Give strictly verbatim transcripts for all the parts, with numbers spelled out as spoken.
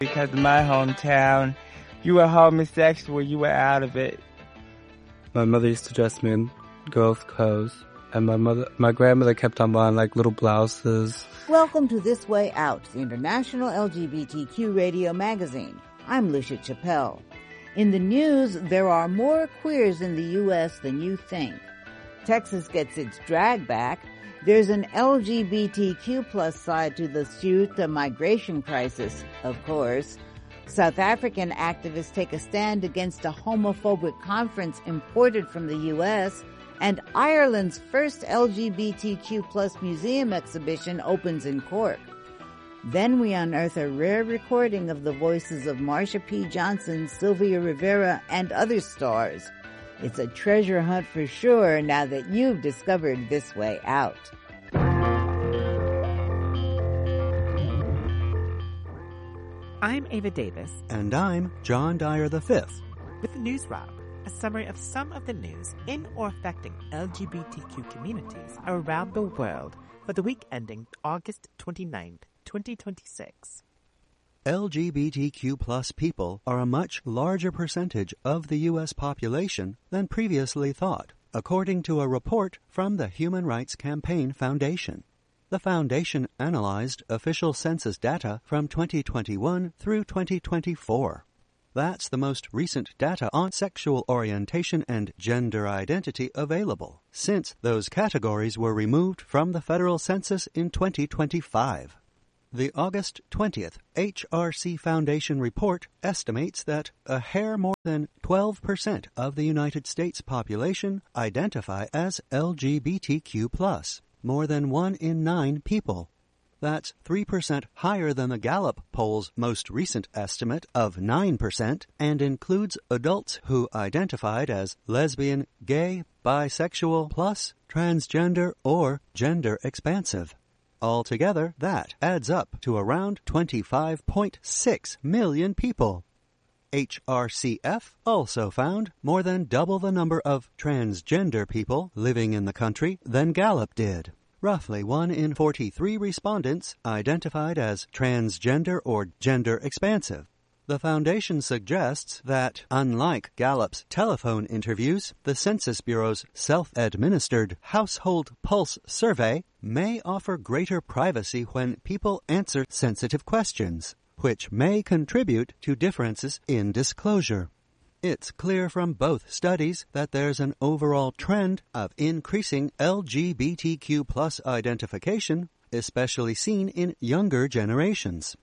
because in my hometown, you were homosexual, you were out of it. My mother used to dress me in girls' clothes, and my mother, my grandmother kept on buying like little blouses. Welcome to This Way Out, the International L G B T Q radio magazine. I'm Lucia Chappelle. In the news, there are more queers in the U S than you think. Texas gets its drag back. There's an L G B T Q plus side to the Ceuta migration crisis, of course. South African activists take a stand against a homophobic conference imported from the U S, and Ireland's first L G B T Q plus museum exhibition opens in Cork. Then we unearth a rare recording of the voices of Marsha P. Johnson, Sylvia Rivera, and other stars. It's a treasure hunt for sure now that you've discovered This Way Out. I'm Ava Davis. And I'm John Dyer the Fifth. With the News Wrap, a summary of some of the news in or affecting L G B T Q communities around the world for the week ending August twenty-ninth, twenty twenty-six. L G B T Q plus people are a much larger percentage of the U S population than previously thought, according to a report from the Human Rights Campaign Foundation. The foundation analyzed official census data from twenty twenty-one through twenty twenty-four. That's the most recent data on sexual orientation and gender identity available, since those categories were removed from the federal census in twenty twenty-five. The August twentieth H R C Foundation report estimates that a hair more than twelve percent of the United States population identify as L G B T Q plus, more than one in nine people. That's three percent higher than the Gallup poll's most recent estimate of nine percent and includes adults who identified as lesbian, gay, bisexual, plus, transgender, or gender expansive. Altogether, that adds up to around twenty-five point six million people. H R C F also found more than double the number of transgender people living in the country than Gallup did. Roughly one in forty-three respondents identified as transgender or gender expansive. The foundation suggests that, unlike Gallup's telephone interviews, the Census Bureau's self-administered Household Pulse survey may offer greater privacy when people answer sensitive questions, which may contribute to differences in disclosure. It's clear from both studies that there's an overall trend of increasing L G B T Q plus identification, especially seen in younger generations.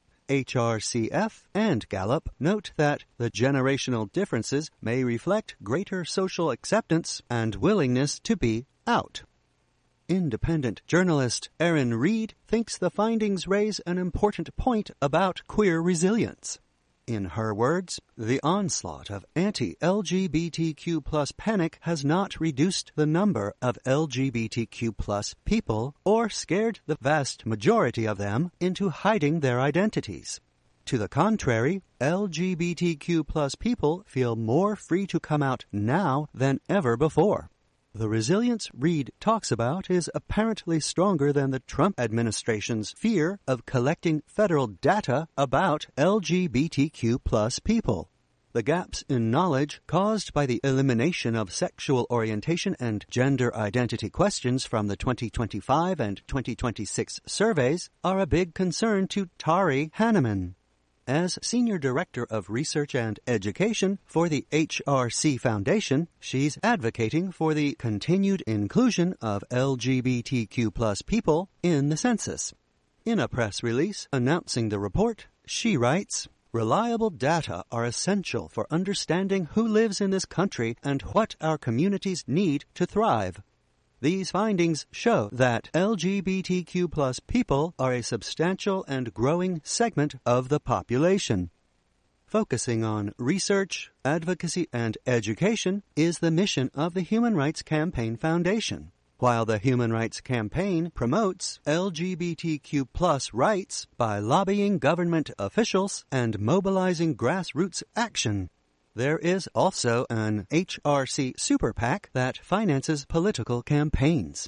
H R C F and Gallup note that the generational differences may reflect greater social acceptance and willingness to be out. Independent journalist Erin Reed thinks the findings raise an important point about queer resilience. In her words, the onslaught of anti-L G B T Q plus panic has not reduced the number of L G B T Q plus people or scared the vast majority of them into hiding their identities. To the contrary, L G B T Q plus people feel more free to come out now than ever before. The resilience Reed talks about is apparently stronger than the Trump administration's fear of collecting federal data about L G B T Q plus people. The gaps in knowledge caused by the elimination of sexual orientation and gender identity questions from the twenty twenty-five and twenty twenty-six surveys are a big concern to Tari Hanneman. As Senior Director of Research and Education for the H R C Foundation, she's advocating for the continued inclusion of L G B T Q plus people in the census. In a press release announcing the report, she writes, "Reliable data are essential for understanding who lives in this country and what our communities need to thrive. These findings show that L G B T Q plus people are a substantial and growing segment of the population. Focusing on research, advocacy, and education is the mission of the Human Rights Campaign Foundation. While the Human Rights Campaign promotes L G B T Q plus rights by lobbying government officials and mobilizing grassroots action, there is also an H R C Super PAC that finances political campaigns."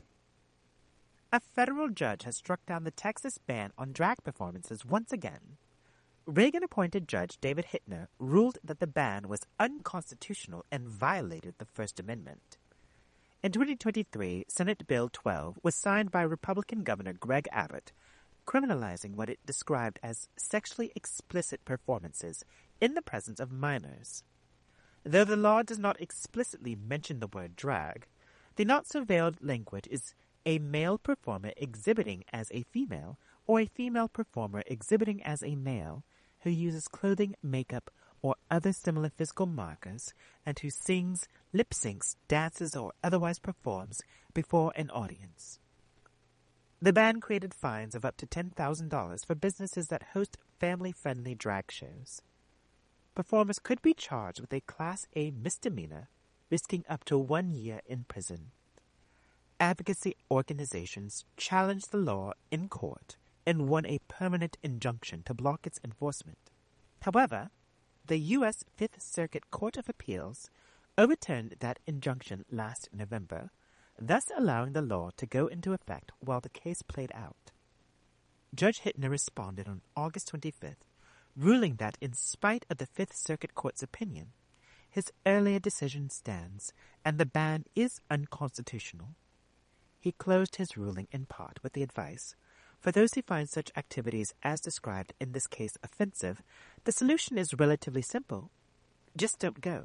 A federal judge has struck down the Texas ban on drag performances once again. Reagan-appointed Judge David Hittner ruled that the ban was unconstitutional and violated the First Amendment. In twenty twenty-three, Senate Bill twelve was signed by Republican Governor Greg Abbott, criminalizing what it described as sexually explicit performances in the presence of minors. Though the law does not explicitly mention the word drag, the not-so-veiled language is a male performer exhibiting as a female or a female performer exhibiting as a male who uses clothing, makeup, or other similar physical markers and who sings, lip-syncs, dances, or otherwise performs before an audience. The ban created fines of up to ten thousand dollars for businesses that host family-friendly drag shows. Performers could be charged with a Class A misdemeanor, risking up to one year in prison. Advocacy organizations challenged the law in court and won a permanent injunction to block its enforcement. However, the U S Fifth Circuit Court of Appeals overturned that injunction last November, thus allowing the law to go into effect while the case played out. Judge Hittner responded on August twenty-fifth, ruling that in spite of the Fifth Circuit Court's opinion, his earlier decision stands and the ban is unconstitutional. He closed his ruling in part with the advice, for those who find such activities as described in this case offensive, the solution is relatively simple. Just don't go.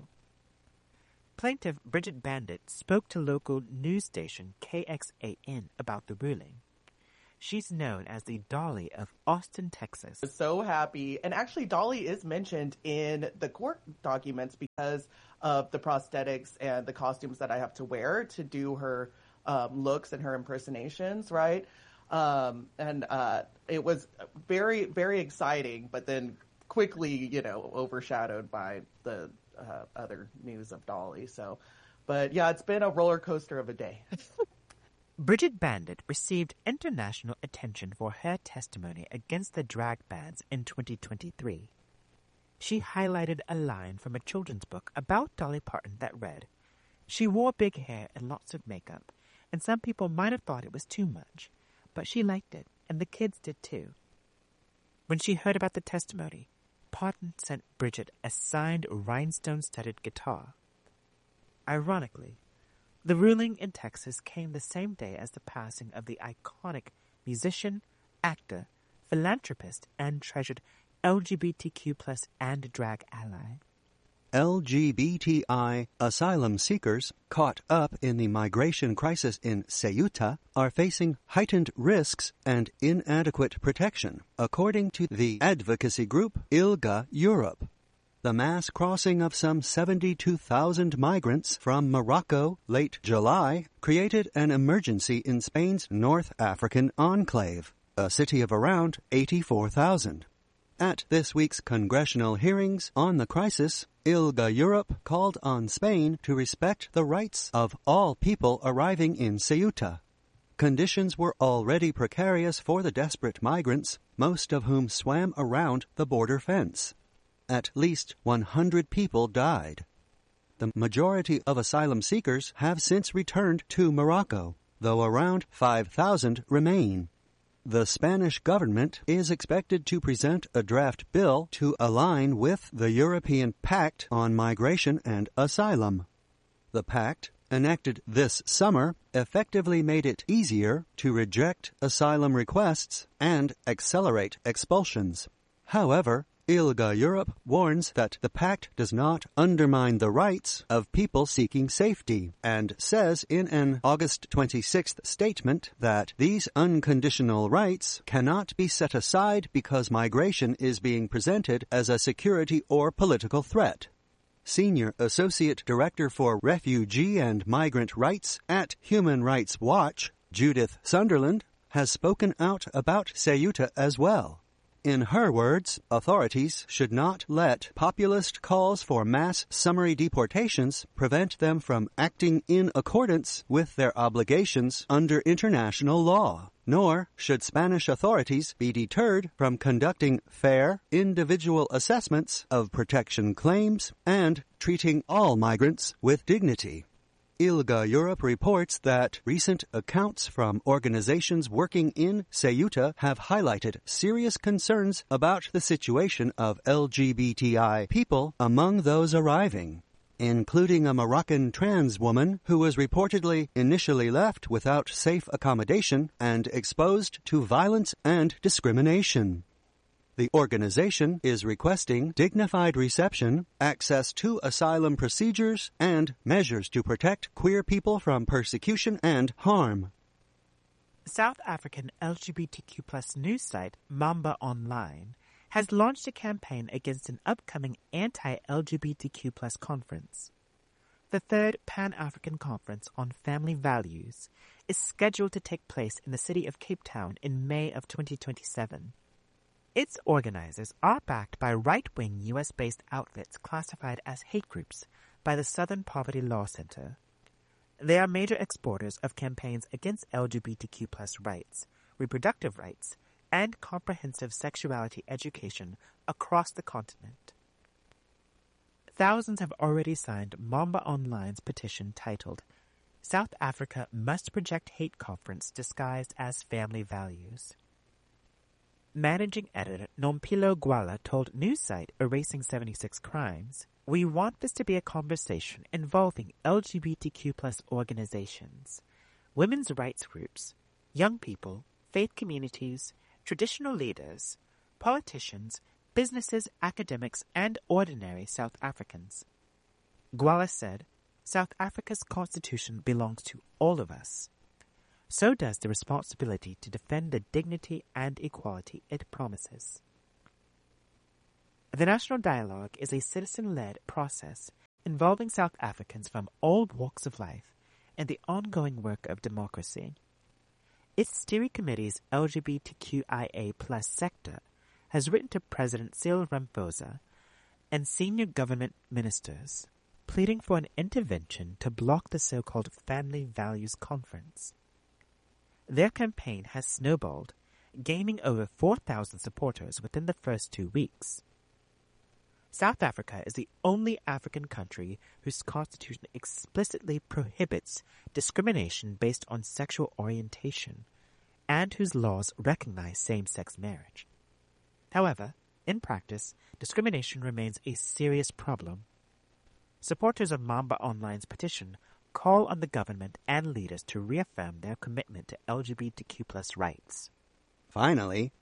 Plaintiff Bridget Bandit spoke to local news station K X A N about the ruling. She's known as the Dolly of Austin, Texas. So happy. And actually, Dolly is mentioned in the court documents because of the prosthetics and the costumes that I have to wear to do her um, looks and her impersonations, right? Um, and uh, it was very, very exciting, but then quickly, you know, overshadowed by the uh, other news of Dolly. So, but yeah, it's been a roller coaster of a day. Bridget Bandit received international attention for her testimony against the drag bans in twenty twenty-three. She highlighted a line from a children's book about Dolly Parton that read, "She wore big hair and lots of makeup, and some people might have thought it was too much, but she liked it, and the kids did too." When she heard about the testimony, Parton sent Bridget a signed rhinestone-studded guitar. Ironically, the ruling in Texas came the same day as the passing of the iconic musician, actor, philanthropist, and treasured L G B T Q plus and drag ally. L G B T I asylum seekers caught up in the migration crisis in Ceuta are facing heightened risks and inadequate protection, according to the advocacy group ILGA Europe. The mass crossing of some seventy-two thousand migrants from Morocco late July created an emergency in Spain's North African enclave, a city of around eighty-four thousand. At this week's congressional hearings on the crisis, ILGA Europe called on Spain to respect the rights of all people arriving in Ceuta. Conditions were already precarious for the desperate migrants, most of whom swam around the border fence. At least one hundred people died. The majority of asylum seekers have since returned to Morocco, though around five thousand remain. The Spanish government is expected to present a draft bill to align with the European Pact on Migration and Asylum. The pact, enacted this summer, effectively made it easier to reject asylum requests and accelerate expulsions. However, ILGA Europe warns that the pact does not undermine the rights of people seeking safety and says in an August twenty-sixth statement that these unconditional rights cannot be set aside because migration is being presented as a security or political threat. Senior Associate Director for Refugee and Migrant Rights at Human Rights Watch, Judith Sunderland, has spoken out about Ceuta as well. In her words, authorities should not let populist calls for mass summary deportations prevent them from acting in accordance with their obligations under international law, nor should Spanish authorities be deterred from conducting fair, individual assessments of protection claims and treating all migrants with dignity. ILGA Europe reports that recent accounts from organizations working in Ceuta have highlighted serious concerns about the situation of L G B T I people among those arriving, including a Moroccan trans woman who was reportedly initially left without safe accommodation and exposed to violence and discrimination. The organization is requesting dignified reception, access to asylum procedures, and measures to protect queer people from persecution and harm. South African L G B T Q plus news site Mamba Online has launched a campaign against an upcoming anti-L G B T Q plus conference. The third Pan-African Conference on Family Values is scheduled to take place in the city of Cape Town in May of twenty twenty-seven. Its organizers are backed by right-wing U S-based outfits classified as hate groups by the Southern Poverty Law Center. They are major exporters of campaigns against L G B T Q plus rights, reproductive rights, and comprehensive sexuality education across the continent. Thousands have already signed Mamba Online's petition titled, South Africa Must Project Hate Conference Disguised as Family Values. Managing editor Nompilo Gwala told news site Erasing seventy-six Crimes, "We want this to be a conversation involving L G B T Q plus organizations, women's rights groups, young people, faith communities, traditional leaders, politicians, businesses, academics, and ordinary South Africans." Gwala said, "South Africa's constitution belongs to all of us. So does the responsibility to defend the dignity and equality it promises." The National Dialogue is a citizen-led process involving South Africans from all walks of life and the ongoing work of democracy. Its steering committee's L G B T Q I A plus sector has written to President Cyril Ramaphosa and senior government ministers, pleading for an intervention to block the so-called Family Values Conference. Their campaign has snowballed, gaining over four thousand supporters within the first two weeks. South Africa is the only African country whose constitution explicitly prohibits discrimination based on sexual orientation and whose laws recognize same-sex marriage. However, in practice, discrimination remains a serious problem. Supporters of Mamba Online's petition call on the government and leaders to reaffirm their commitment to L G B T Q plus rights. Finally,